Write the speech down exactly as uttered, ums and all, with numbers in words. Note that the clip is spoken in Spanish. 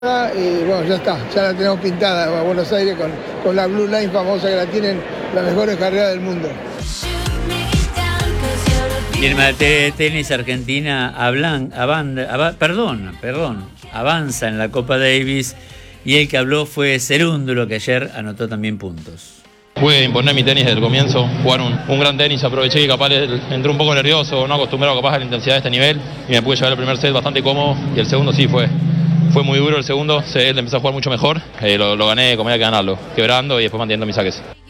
Y bueno, ya está, ya la tenemos pintada a Buenos Aires con, con la Blue Line famosa que la tienen las mejores carreras del mundo. Y en materia de tenis, Argentina hablan, avan, av, perdón, perdón, avanza en la Copa Davis y el que habló fue Cerúndulo, que ayer anotó también puntos. Pude imponer mi tenis desde el comienzo, jugar un, un gran tenis, aproveché que capaz entré un poco nervioso, no acostumbrado capaz a la intensidad de este nivel y me pude llevar el primer set bastante cómodo y el segundo sí fue, fue muy duro el segundo, él empezó a jugar mucho mejor, eh, lo, lo gané como había que ganarlo, quebrando y después manteniendo mis saques.